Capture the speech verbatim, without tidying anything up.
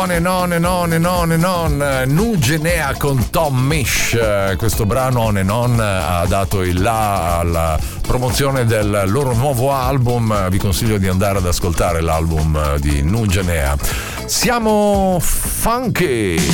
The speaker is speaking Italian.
Non, non, non, non, non, Nugenea con Tom Misch. Questo brano On and On ha dato il là alla promozione del loro nuovo album. Vi consiglio di andare ad ascoltare l'album di Nugenea. Siamo funky.